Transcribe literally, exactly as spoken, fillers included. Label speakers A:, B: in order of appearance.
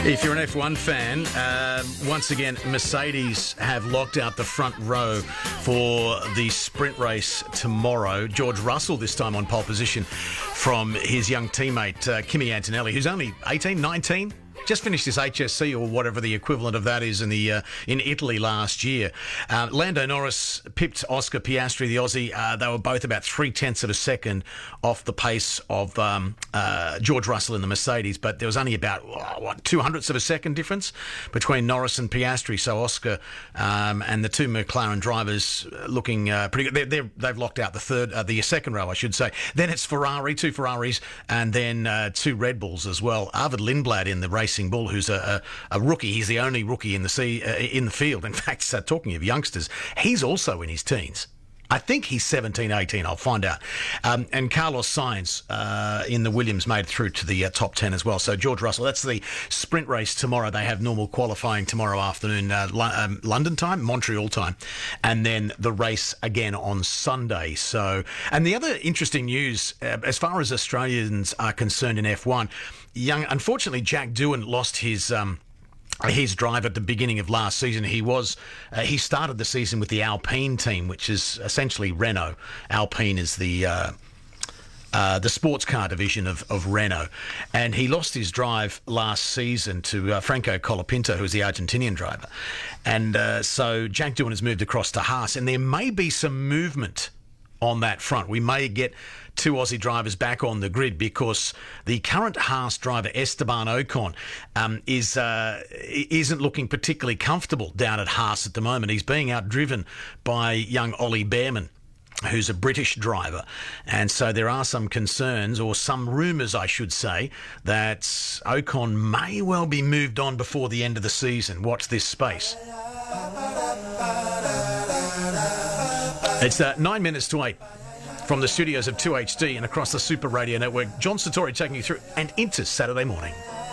A: If you're an F one fan, uh, once again, Mercedes have locked out the front row for the sprint race tomorrow. George Russell this time on pole position from his young teammate, uh, Kimi Antonelli, who's only eighteen, nineteen. Just finished his H S C or whatever the equivalent of that is in the uh, in Italy last year. Uh, Lando Norris pipped Oscar Piastri, the Aussie. Uh, they were both about three tenths of a second off the pace of um, uh, George Russell in the Mercedes, but there was only about oh, what two hundredths of a second difference between Norris and Piastri. So Oscar um, and the two McLaren drivers looking uh, pretty good. They're, they're, they've locked out the third, uh, the second row, I should say. Then it's Ferrari, two Ferraris, and then uh, two Red Bulls as well. Arvid Lindblad in the race. Bull, who's a, a, a rookie. He's the only rookie in the sea, uh, in the field. In fact, uh, talking of youngsters, he's also in his teens. I think he's seventeen, eighteen. I'll find out. Um, and Carlos Sainz uh, in the Williams made it through to the uh, top ten as well. So George Russell, that's the sprint race tomorrow. They have normal qualifying tomorrow afternoon, uh, Lo- um, London time, Montreal time, and then the race again on Sunday. So, and the other interesting news, uh, as far as Australians are concerned in F one, young, unfortunately, Jack Doohan lost his. Um, His drive at the beginning of last season. He was uh, he started the season with the Alpine team, which is essentially Renault. Alpine is the uh, uh, the sports car division of, of Renault, and he lost his drive last season to uh, Franco Colapinto, who was the Argentinian driver, and uh, so Jack Doohan has moved across to Haas, and there may be some movement on that front. We may get two Aussie drivers back on the grid because the current Haas driver, Esteban Ocon, um, is, uh, isn't looking particularly comfortable down at Haas at the moment. He's being outdriven by young Ollie Bearman, who's a British driver. And so there are some concerns, or some rumours, I should say, that Ocon may well be moved on before the end of the season. Watch this space. It's uh, nine minutes to eight from the studios of two H D and across the Super Radio Network. John Satori taking you through and into Saturday morning.